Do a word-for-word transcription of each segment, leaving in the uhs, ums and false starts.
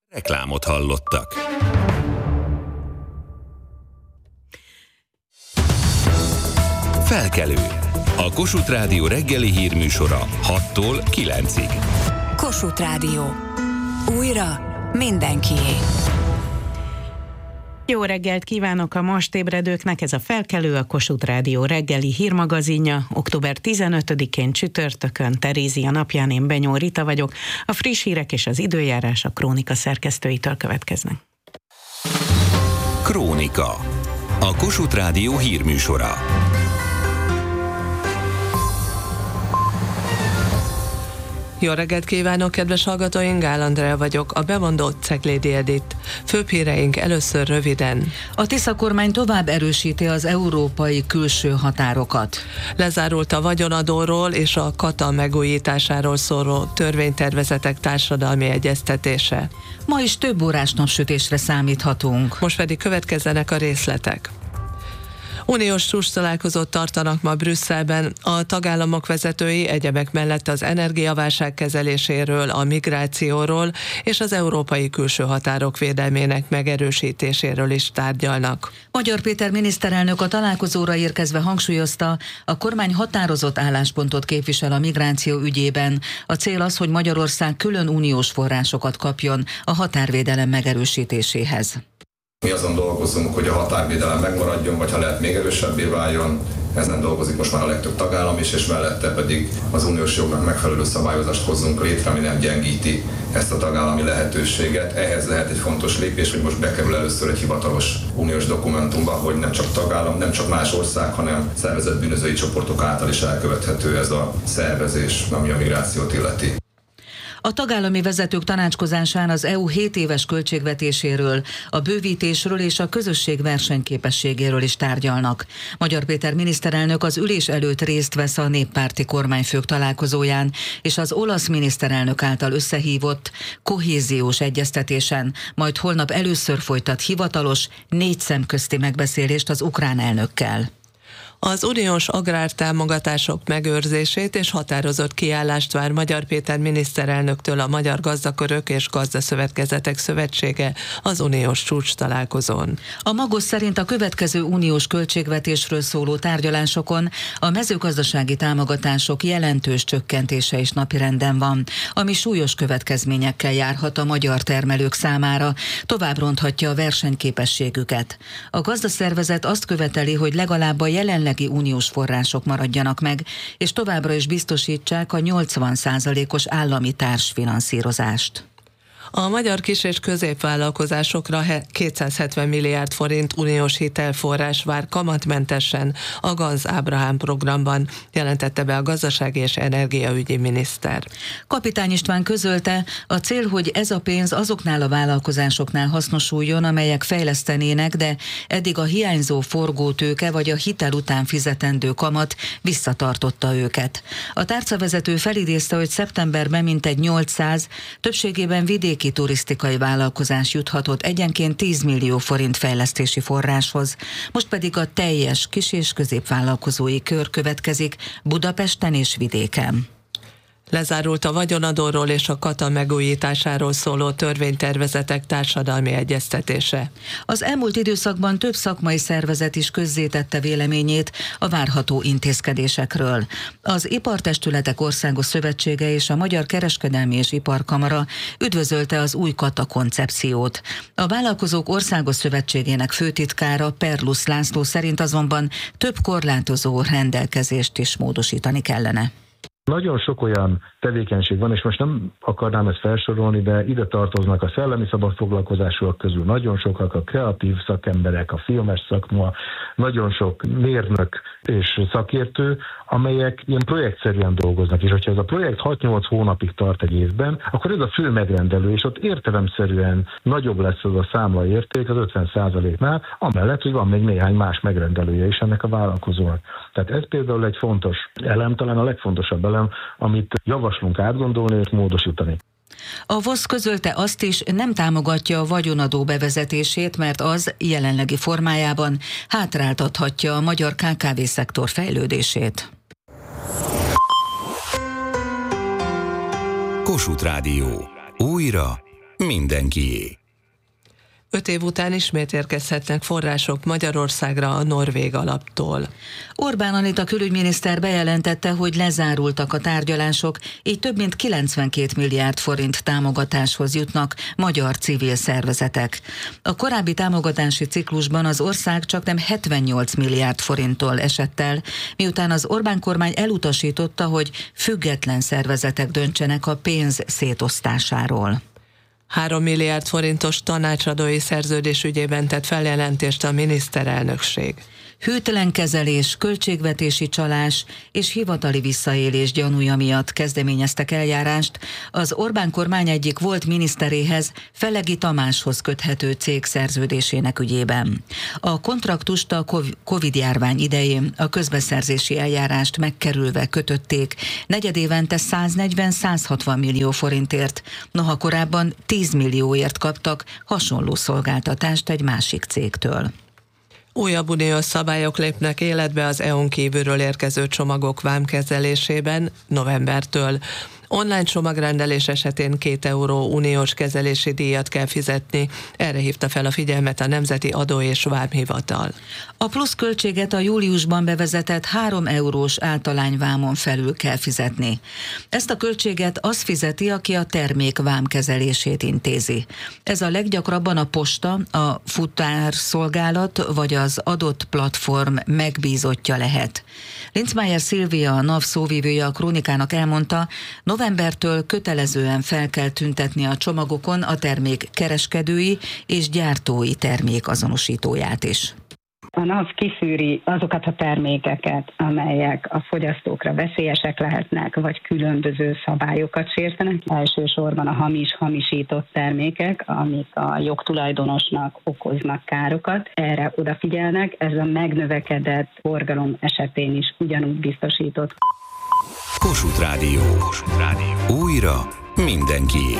Reklámot hallottak. Felkelő. A Kossuth Rádió reggeli hírműsora hattól kilencig. Kossuth Rádió. Újra mindenkié. Jó reggelt kívánok a most ébredőknek, ez a Felkelő, a Kossuth Rádió reggeli hírmagazinja. október tizenötödikén csütörtökön, Terézia napján, én Benyó Rita vagyok. A friss hírek és az időjárás a Krónika szerkesztőitől következnek. Krónika. A Kossuth Rádió hírműsora. Jó reggelt kívánok, kedves hallgatóink, Gál Andrea vagyok, a bemondott Ceglédi Edith. Főbb híreink először röviden. A Tisza kormány tovább erősíti az európai külső határokat. Lezárult a vagyonadóról és a kata megújításáról szóló törvénytervezetek társadalmi egyeztetése. Ma is több órás napsütésre számíthatunk. Most pedig következzenek a részletek. Uniós csúcstalálkozót tartanak ma Brüsszelben. A tagállamok vezetői egyebek mellett az energiaválság kezeléséről, a migrációról és az európai külső határok védelmének megerősítéséről is tárgyalnak. Magyar Péter miniszterelnök a találkozóra érkezve hangsúlyozta, a kormány határozott álláspontot képvisel a migráció ügyében. A cél az, hogy Magyarország külön uniós forrásokat kapjon a határvédelem megerősítéséhez. Mi azon dolgozunk, hogy a határvédelem megmaradjon, vagy ha lehet még erősebbé váljon. Ezen dolgozik most már a legtöbb tagállam is, és mellette pedig az uniós jognak megfelelő szabályozást hozzunk létre, ami nem gyengíti ezt a tagállami lehetőséget. Ehhez lehet egy fontos lépés, hogy most bekerül először egy hivatalos uniós dokumentumba, hogy nem csak tagállam, nem csak más ország, hanem szervezett bűnözői csoportok által is elkövethető ez a szervezés, ami a migrációt illeti. A tagállami vezetők tanácskozásán az é u hét éves költségvetéséről, a bővítésről és a közösség versenyképességéről is tárgyalnak. Magyar Péter miniszterelnök az ülés előtt részt vesz a néppárti kormányfők találkozóján és az olasz miniszterelnök által összehívott kohéziós egyeztetésen, majd holnap először folytat hivatalos, négy szemközti megbeszélést az ukrán elnökkel. Az uniós agrártámogatások megőrzését és határozott kiállást vár Magyar Péter miniszterelnöktől a Magyar Gazdakörök és Gazdaszövetkezetek Szövetsége az uniós csúcs találkozón. A Magos szerint a következő uniós költségvetésről szóló tárgyalásokon a mezőgazdasági támogatások jelentős csökkentése is napirenden van, ami súlyos következményekkel járhat a magyar termelők számára, tovább ronthatja a versenyképességüket. A gazdaszervezet azt követeli, hogy legalább a jelenlegi uniós források maradjanak meg, és továbbra is biztosítsák a nyolcvan százalékos állami társfinanszírozást. A magyar kis- és középvállalkozásokra kétszázhetven milliárd forint uniós hitelforrás vár kamatmentesen a Ganz Ábrahám programban, jelentette be a gazdasági és energiaügyi miniszter. Kapitány István közölte, a cél, hogy ez a pénz azoknál a vállalkozásoknál hasznosuljon, amelyek fejlesztenének, de eddig a hiányzó forgótőke vagy a hitel után fizetendő kamat visszatartotta őket. A tárcavezető felidézte, hogy szeptemberben mintegy nyolcszáz, többségében vidéki turisztikai vállalkozás juthatott egyenként tíz millió forint fejlesztési forráshoz. Most pedig a teljes kis- és középvállalkozói kör következik Budapesten és vidéken. Lezárult a vagyonadóról és a kata megújításáról szóló törvénytervezetek társadalmi egyeztetése. Az elmúlt időszakban több szakmai szervezet is közzétette véleményét a várható intézkedésekről. Az Ipartestületek Országos Szövetsége és a Magyar Kereskedelmi és Iparkamara üdvözölte az új kata koncepciót. A Vállalkozók Országos Szövetségének főtitkára Perlusz László szerint azonban több korlátozó rendelkezést is módosítani kellene. Nagyon sok olyan tevékenység van, és most nem akarnám ezt felsorolni, de ide tartoznak a szellemi szabadfoglalkozásúak közül nagyon sokak, a kreatív szakemberek, a filmes szakma, nagyon sok mérnök és szakértő, amelyek ilyen projektszerűen dolgoznak, és hogyha ez a projekt hat-nyolc hónapig tart egy évben, akkor ez a fő megrendelő, és ott értelemszerűen nagyobb lesz az a számlaérték az ötven százaléknál, amellett, hogy van még néhány más megrendelője is ennek a vállalkozónak. Tehát ez például egy fontos elem, talán a legfontosabb elem, amit javaslunk átgondolni és módosítani. A VOSZ közölte azt is, nem támogatja a vagyonadó bevezetését, mert az jelenlegi formájában hátráltathatja a magyar ká ká vé-szektor fejlődését. Kossuth Rádió. Újra mindenkié. Öt év után ismét érkezhetnek források Magyarországra a norvég alaptól. Orbán Anita külügyminiszter bejelentette, hogy lezárultak a tárgyalások, így több mint kilencvenkét milliárd forint támogatáshoz jutnak magyar civil szervezetek. A korábbi támogatási ciklusban az ország csaknem hetvennyolc milliárd forinttól esett el, miután az Orbán kormány elutasította, hogy független szervezetek döntsenek a pénz szétosztásáról. Három milliárd forintos tanácsadói szerződés ügyében tett feljelentést a miniszterelnökség. Hűtlen kezelés, költségvetési csalás és hivatali visszaélés gyanúja miatt kezdeményeztek eljárást az Orbán kormány egyik volt miniszteréhez, Felegi Tamáshoz köthető cég szerződésének ügyében. A kontraktust a Covid-járvány idején a közbeszerzési eljárást megkerülve kötötték, negyedévente száznegyven-százhatvan millió forintért, noha korábban tíz millióért kaptak hasonló szolgáltatást egy másik cégtől. Újabb uniós szabályok lépnek életbe az é u-n kívülről érkező csomagok vámkezelésében novembertől. Online csomagrendelés esetén két euró uniós kezelési díjat kell fizetni, erre hívta fel a figyelmet a Nemzeti Adó és Vámhivatal. A plusz költséget a júliusban bevezetett három eurós általányvámon felül kell fizetni. Ezt a költséget az fizeti, aki a termék vámkezelését intézi. Ez a leggyakrabban a posta, a futárszolgálat vagy az adott platform megbízottja lehet. Linzmeier Szilvia, a NAV szóvivője a Krónikának elmondta, novembertől kötelezően fel kell tüntetni a csomagokon a termék kereskedői és gyártói termék azonosítóját is. A NAV kiszűri azokat a termékeket, amelyek a fogyasztókra veszélyesek lehetnek, vagy különböző szabályokat sértenek. Elsősorban a hamis, hamisított termékek, amik a jogtulajdonosnak okoznak károkat. Erre odafigyelnek, ez a megnövekedett forgalom esetén is ugyanúgy biztosított. Kossuth Rádió. Kossuth Rádió. Újra mindenkié.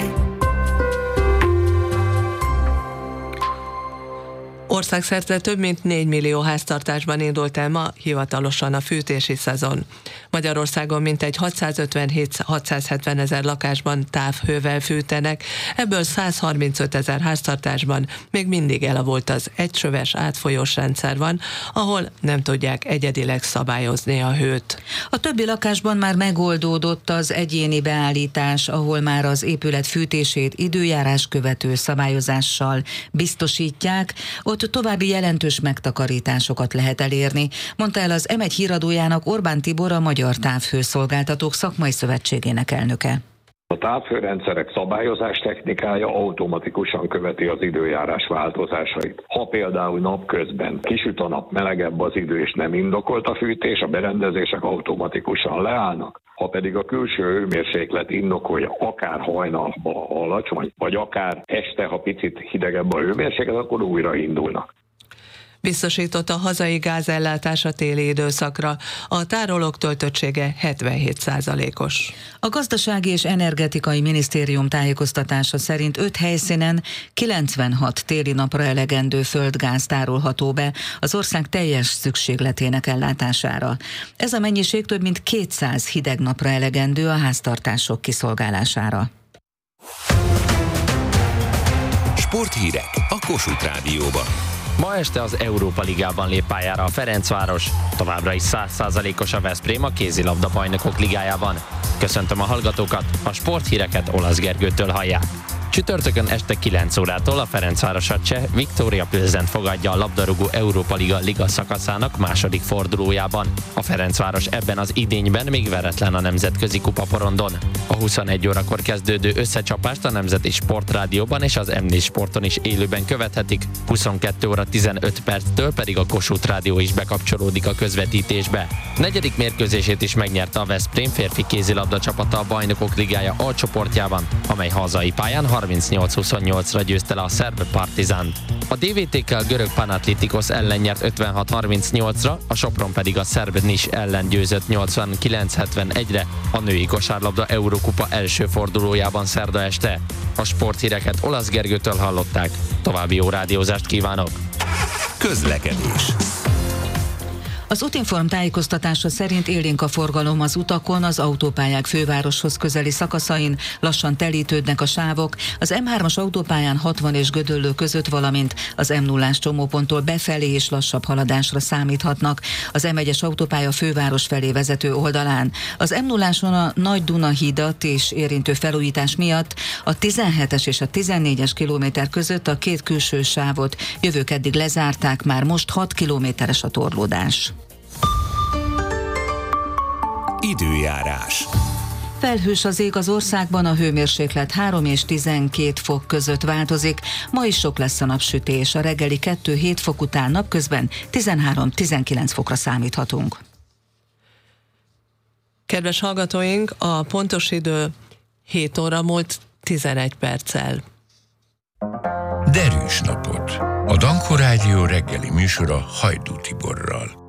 Országszerte több mint négy millió háztartásban indult el ma hivatalosan a fűtési szezon. Magyarországon mintegy hatszázötvenhét-hatszázhetven ezer lakásban távhővel fűtenek, ebből százharmincöt ezer háztartásban még mindig elavult az egysöves átfolyós rendszer van, ahol nem tudják egyedileg szabályozni a hőt. A többi lakásban már megoldódott az egyéni beállítás, ahol már az épület fűtését időjárás követő szabályozással biztosítják, ott további jelentős megtakarításokat lehet elérni, mondta el az em egy híradójának Orbán Tibor, a Magyar Távhőszolgáltatók Szakmai Szövetségének elnöke. A távhőrendszerek szabályozás technikája automatikusan követi az időjárás változásait. Ha például napközben kisüt a nap, melegebb az idő és nem indokolt a fűtés, a berendezések automatikusan leállnak. Ha pedig a külső hőmérséklet indokolja, akár hajnalban alacsony, vagy akár este, ha picit hidegebb a hőmérséklet, akkor újra indulnak. Biztosított a hazai gázellátás a téli időszakra. A tárolók töltöttsége hetvenhét százalékos. A Gazdasági és Energetikai Minisztérium tájékoztatása szerint öt helyszínen kilencvenhat téli napra elegendő földgáz tárolható be az ország teljes szükségletének ellátására. Ez a mennyiség több mint kétszáz hideg napra elegendő a háztartások kiszolgálására. Sporthírek a Kossuth Rádióban. Ma este az Európa Ligában lép pályára a Ferencváros, továbbra is száz százalékos a Veszprém a kézilabda bajnokok ligájában. Köszöntöm a hallgatókat, a sporthíreket Olasz Gergőtől hallják. Csütörtökön este kilenc órától a Ferencváros a cseh Viktória Plzent fogadja a labdarúgó Európa Liga liga szakaszának második fordulójában. A Ferencváros ebben az idényben még veretlen a nemzetközi kupaporondon. A huszonegy órakor kezdődő összecsapást a Nemzeti Sportrádióban és az em négy Sporton is élőben követhetik, huszonkettő óra tizenöt perctől pedig a Kossuth Rádió is bekapcsolódik a közvetítésbe. Negyedik mérkőzését is megnyerte a Veszprém férfi kézilabda csapata a Bajnokok Ligája A csoportjában, amely hazai pályán harmincnyolc huszonnyolcra győzte le a szerb Partizánt. A dé vé té-kkel görög Panathinaikos ellen nyert ötvenhat harmincnyolcra, a Sopron pedig a szerb Nis ellen győzött nyolcvankilenc hetvenegyre a női kosárlabda Eurókupa első fordulójában szerda este. A sporthíreket Olasz Gergőtől hallották. További jó rádiózást kívánok! Közlekedés. A Az Útinform tájékoztatása szerint élénk a forgalom az utakon, az autópályák fővároshoz közeli szakaszain, lassan telítődnek a sávok, az em hármas autópályán hatvan és Gödöllő között, valamint az em nullás csomóponttól befelé és lassabb haladásra számíthatnak. Az em egyes autópálya főváros felé vezető oldalán. Az em nulláson a Nagy Duna hídat és érintő felújítás miatt a tizenhetes és a tizennégyes kilométer között a két külső sávot jövő keddig lezárták, már most hat kilométeres a torlódás. Időjárás. Felhős az ég az országban, a hőmérséklet három és tizenkét fok között változik. Ma is sok lesz a napsütés, a reggeli kettő-hét fok után napközben tizenhárom-tizenkilenc fokra számíthatunk. Kedves hallgatóink, a pontos idő hét óra múlt tizenegy perccel. Derűs napot! A Danko Rádió reggeli műsora Hajdú Tiborral.